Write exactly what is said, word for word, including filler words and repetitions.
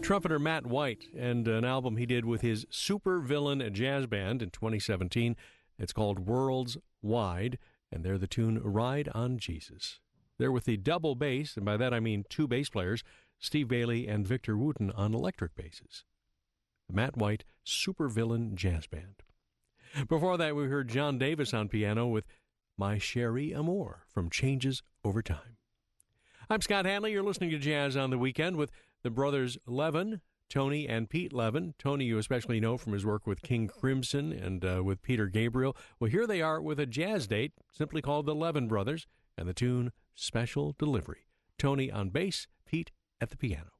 trumpeter Matt White and an album he did with his Super Villain Jazz Band in twenty seventeen. It's called Worlds Wide, and they're the tune Ride on Jesus. They're with the double bass, and by that I mean two bass players, Steve Bailey and Victor Wooten on electric basses. The Matt White Super Villain Jazz Band. Before that, we heard John Davis on piano with My Cherie Amour from Changes Over Time. I'm Scott Hanley. You're listening to Jazz on the Weekend with the brothers Levin, Tony and Pete Levin. Tony, you especially know from his work with King Crimson and uh, with Peter Gabriel. Well, here they are with a jazz date simply called the Levin Brothers and the tune Special Delivery. Tony on bass, Pete at the piano.